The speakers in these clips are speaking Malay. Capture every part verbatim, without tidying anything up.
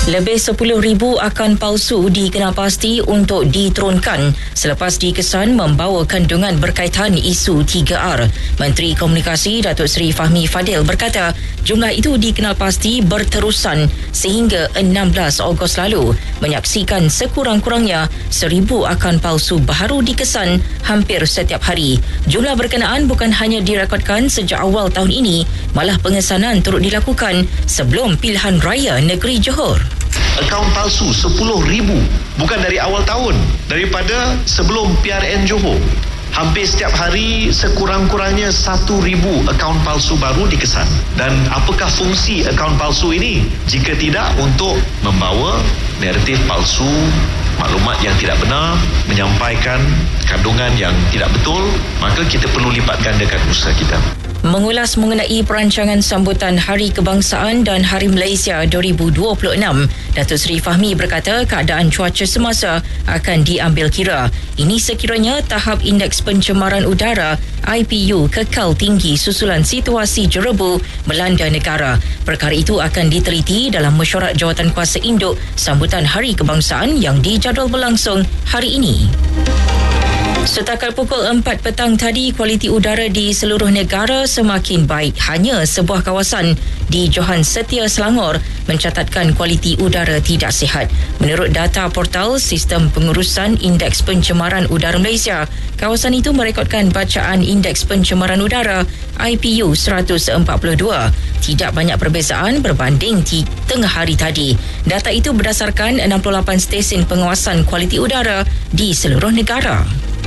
Lebih sepuluh ribu akaun palsu dikenal pasti untuk diturunkan selepas dikesan membawa kandungan berkaitan isu tiga R. Menteri Komunikasi Datuk Seri Fahmi Fadil berkata jumlah itu dikenal pasti berterusan sehingga enam belas Ogos lalu, menyaksikan sekurang-kurangnya seribu akaun palsu baharu dikesan hampir setiap hari. Jumlah berkenaan bukan hanya direkodkan sejak awal tahun ini, malah pengesanan turut dilakukan sebelum pilihan raya negeri Johor. Akaun palsu sepuluh ribu bukan dari awal tahun, daripada sebelum P R N Johor. Hampir setiap hari sekurang-kurangnya satu ribu akaun palsu baru dikesan. Dan apakah fungsi akaun palsu ini? Jika tidak untuk membawa naratif palsu, maklumat yang tidak benar, menyampaikan kandungan yang tidak betul, maka kita perlu lipat gandakan usaha kita. Mengulas mengenai perancangan sambutan Hari Kebangsaan dan Hari Malaysia dua ribu dua puluh enam, Datuk Seri Fahmi berkata keadaan cuaca semasa akan diambil kira. Ini sekiranya tahap indeks pencemaran udara I P U kekal tinggi susulan situasi jerebu melanda negara. Perkara itu akan diteliti dalam mesyuarat Jawatankuasa Induk sambutan Hari Kebangsaan yang dijadual berlangsung hari ini. Setakat pukul empat petang tadi, kualiti udara di seluruh negara semakin baik. Hanya sebuah kawasan di Johan Setia, Selangor mencatatkan kualiti udara tidak sihat. Menurut data portal Sistem Pengurusan Indeks Pencemaran Udara Malaysia, kawasan itu merekodkan bacaan Indeks Pencemaran Udara I P U seratus empat puluh dua. Tidak banyak perbezaan berbanding di tengah hari tadi. Data itu berdasarkan enam puluh lapan stesen pengawasan kualiti udara di seluruh negara.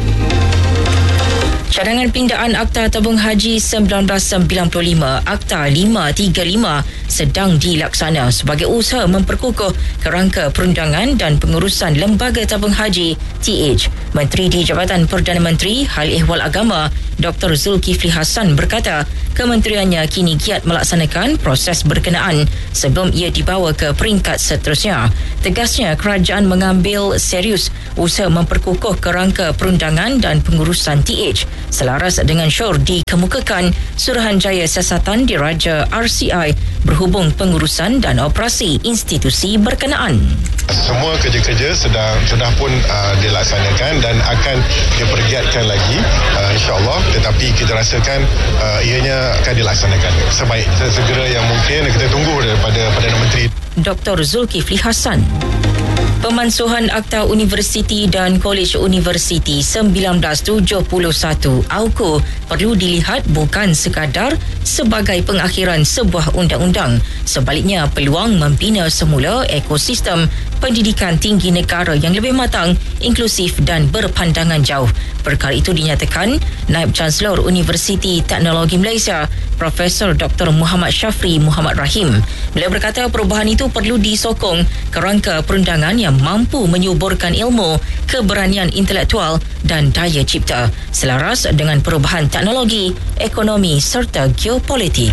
Cadangan pindaan Akta Tabung Haji seribu sembilan ratus sembilan puluh lima Akta lima tiga lima sedang dilaksana sebagai usaha memperkukuh kerangka perundangan dan pengurusan Lembaga Tabung Haji T H. Menteri di Jabatan Perdana Menteri Hal Ehwal Agama Doktor Zulkifli Hassan berkata kementeriannya kini giat melaksanakan proses berkenaan sebelum ia dibawa ke peringkat seterusnya. Tegasnya kerajaan mengambil serius usaha memperkukuh kerangka perundangan dan pengurusan T H selaras dengan syur dikemukakan Suruhanjaya Siasatan Diraja R C I berhubung pengurusan dan operasi institusi berkenaan. Semua kerja-kerja sedang sudah pun uh, dilaksanakan dan akan dipergiatkan lagi uh, insya-Allah, tetapi kita rasakan uh, ianya akan dilaksanakan sebaik segera yang mungkin. Kita tunggu daripada Perdana Menteri Doktor Zulkifli Hassan. Pemansuhan Akta Universiti dan Kolej Universiti seribu sembilan ratus tujuh puluh satu A U K U perlu dilihat bukan sekadar sebagai pengakhiran sebuah undang-undang. Sebaliknya, peluang membina semula ekosistem pendidikan tinggi negara yang lebih matang, inklusif dan berpandangan jauh. Perkara itu dinyatakan Naib Chancellor Universiti Teknologi Malaysia Profesor Doktor Muhammad Syafri Muhammad Rahim. Beliau berkata perubahan itu perlu disokong kerangka perundangan yang mampu menyuburkan ilmu, keberanian intelektual dan daya cipta selaras dengan perubahan teknologi, ekonomi serta geopolitik.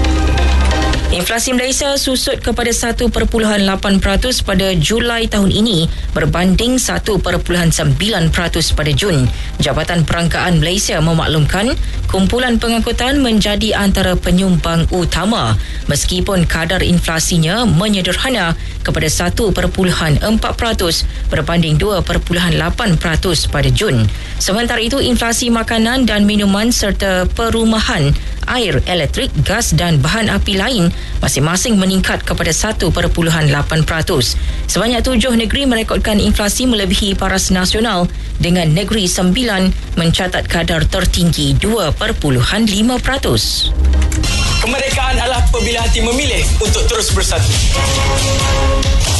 Inflasi Malaysia susut kepada satu perpuluhan lapan peratus pada Julai tahun ini berbanding satu perpuluhan sembilan peratus pada Jun. Jabatan Perangkaan Malaysia memaklumkan kumpulan pengangkutan menjadi antara penyumbang utama meskipun kadar inflasinya menyederhana kepada satu perpuluhan empat peratus berbanding dua perpuluhan lapan peratus pada Jun. Sementara itu, inflasi makanan dan minuman serta perumahan, air, elektrik, gas dan bahan api lain masing-masing meningkat kepada satu perpuluhan lapan peratus. Sebanyak tujuh negeri merekodkan inflasi melebihi paras nasional dengan negeri sembilan mencatat kadar tertinggi dua perpuluhan lima peratus. Kemerdekaan adalah pilihan hati memilih untuk terus bersatu.